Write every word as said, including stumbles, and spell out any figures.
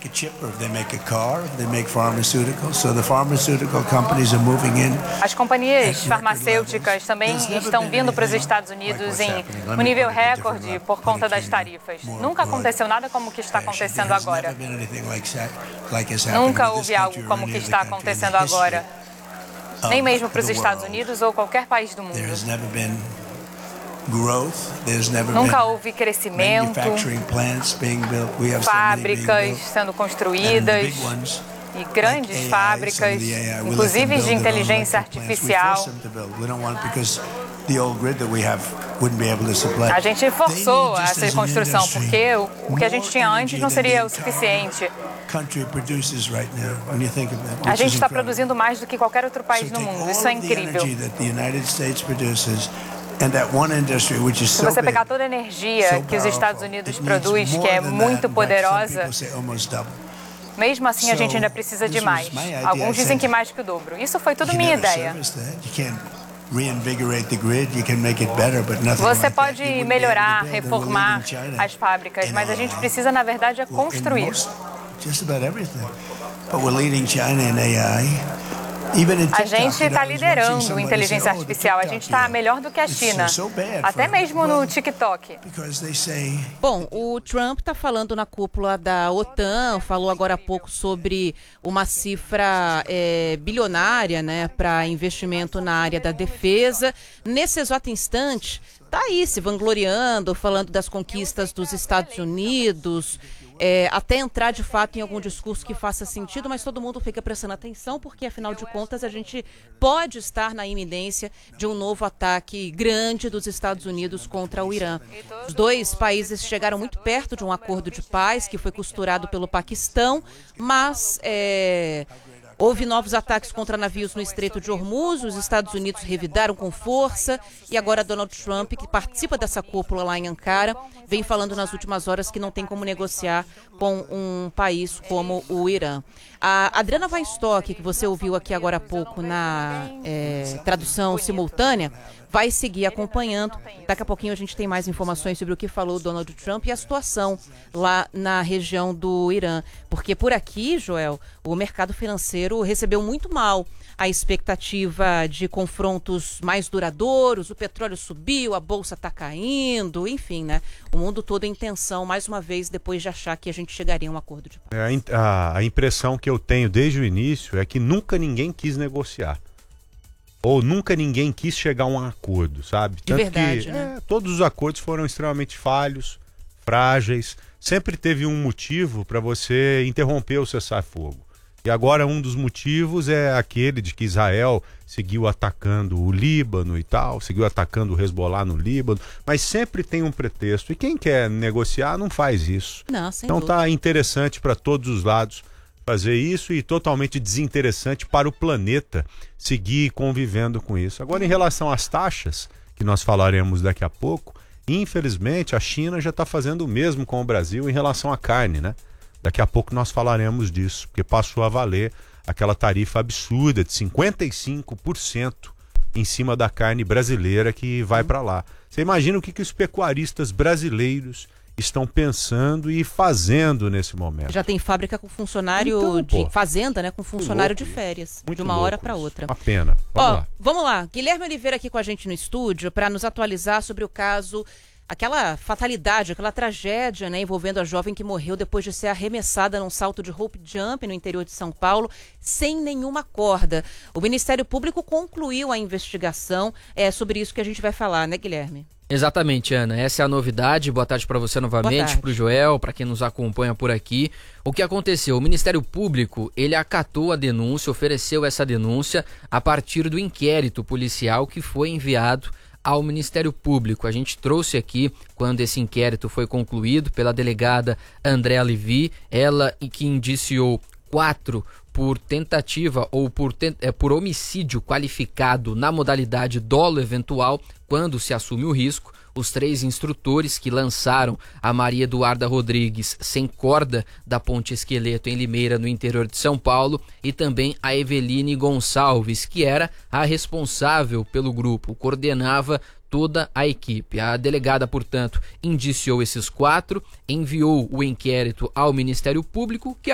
make a chip or if they make a car, if they make pharmaceuticals. So the pharmaceutical companies are moving in. As companhias farmacêuticas também estão vindo para os Estados Unidos em um nível recorde por conta das tarifas. Nunca aconteceu nada como o que está acontecendo agora. Nunca houve algo como o que está acontecendo agora. Nem mesmo para os Estados Unidos ou qualquer país do mundo. Nunca houve crescimento, fábricas sendo construídas e grandes fábricas, inclusive de inteligência artificial. A gente forçou essa construção porque o que a gente tinha antes não seria o suficiente. A gente está produzindo mais do que qualquer outro país no mundo. Isso é incrível. Se você pegar toda a energia que os Estados Unidos produz, que é muito poderosa, mesmo assim a gente ainda precisa de mais. Alguns dizem que mais que o dobro. Isso foi tudo minha ideia. Você pode melhorar, reformar as fábricas, mas a gente precisa, na verdade, é construir. A gente está liderando inteligência artificial. A gente está melhor do que a China, até mesmo no TikTok. Bom, o Trump está falando na cúpula da OTAN, falou agora há pouco sobre uma cifra é, bilionária, né, para investimento na área da defesa. Nesse exato instante, está aí se vangloriando, falando das conquistas dos Estados Unidos. É, até entrar de fato em algum discurso que faça sentido, mas todo mundo fica prestando atenção porque, afinal de contas, a gente pode estar na iminência de um novo ataque grande dos Estados Unidos contra o Irã. Os dois países chegaram muito perto de um acordo de paz que foi costurado pelo Paquistão, mas é, houve novos ataques contra navios no Estreito de Hormuz, os Estados Unidos revidaram com força e agora Donald Trump, que participa dessa cúpula lá em Ankara, vem falando nas últimas horas que não tem como negociar com um país como o Irã. A Adriana Weinstock, que você ouviu aqui agora há pouco na é, tradução simultânea, vai seguir acompanhando. Daqui a pouquinho a gente tem mais informações sobre o que falou Donald Trump e a situação lá na região do Irã. Porque por aqui, Joel, o mercado financeiro recebeu muito mal a expectativa de confrontos mais duradouros, o petróleo subiu, a bolsa está caindo, enfim, né? O mundo todo em tensão, mais uma vez, depois de achar que a gente chegaria a um acordo de paz. É, a, a impressão que eu tenho desde o início é que nunca ninguém quis negociar. Ou nunca ninguém quis chegar a um acordo, sabe? De verdade, que, né? é, todos os acordos foram extremamente falhos, frágeis. Sempre teve um motivo para você interromper o cessar-fogo. E agora um dos motivos é aquele de que Israel seguiu atacando o Líbano e tal, seguiu atacando o Hezbollah no Líbano, mas sempre tem um pretexto. E quem quer negociar não faz isso. Não, sem então dúvida. Tá interessante para todos os lados fazer isso e totalmente desinteressante para o planeta seguir convivendo com isso. Agora, em relação às taxas, que nós falaremos daqui a pouco, infelizmente a China já está fazendo o mesmo com o Brasil em relação à carne, né? Daqui a pouco nós falaremos disso, porque passou a valer aquela tarifa absurda de cinquenta e cinco por cento em cima da carne brasileira que vai para lá. Você imagina o que, que os pecuaristas brasileiros estão pensando e fazendo nesse momento. Já tem fábrica com funcionário então, de pô, fazenda, né? Com funcionário de louco, férias, muito de uma hora para isso. outra. Uma pena. Vamos Ó, lá. Vamos lá. Guilherme Oliveira aqui com a gente no estúdio para nos atualizar sobre o caso, aquela fatalidade, aquela tragédia, né, envolvendo a jovem que morreu depois de ser arremessada num salto de rope jump no interior de São Paulo, sem nenhuma corda. O Ministério Público concluiu a investigação. É sobre isso que a gente vai falar, né, Guilherme? Exatamente, Ana. Essa é a novidade. Boa tarde para você novamente, para o Joel, para quem nos acompanha por aqui. O que aconteceu? O Ministério Público, ele acatou a denúncia, ofereceu essa denúncia a partir do inquérito policial que foi enviado ao Ministério Público. A gente trouxe aqui, quando esse inquérito foi concluído, pela delegada Andréa Levi, ela que indiciou quatro por tentativa ou por, tent... é, por homicídio qualificado na modalidade dolo eventual, quando se assume o risco. Os três instrutores que lançaram a Maria Eduarda Rodrigues sem corda da Ponte Esqueleto em Limeira, no interior de São Paulo, e também a Eveline Gonçalves, que era a responsável pelo grupo, coordenava toda a equipe. A delegada, portanto, indiciou esses quatro, enviou o inquérito ao Ministério Público, que